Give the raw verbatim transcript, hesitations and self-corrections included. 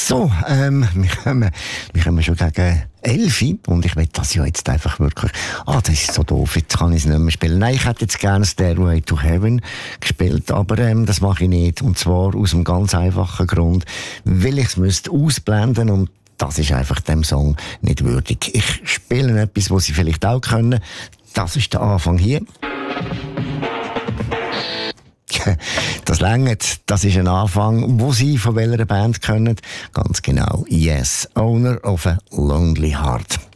So, ähm, wir kommen, wir kommen schon gegen elf und ich will das ja jetzt einfach wirklich, ah, das ist so doof, jetzt kann ich es nicht mehr spielen. Nein, ich hätte jetzt gerne Stairway to Heaven gespielt, aber ähm, das mache ich nicht. Und zwar aus einem ganz einfachen Grund, weil ich es müsste ausblenden und das ist einfach dem Song nicht würdig. Ich spiele etwas, was Sie vielleicht auch können. Das ist der Anfang hier. Das längert, das ist ein Anfang, wo Sie von welcher Band können. Ganz genau, Yes, Owner of a Lonely Heart.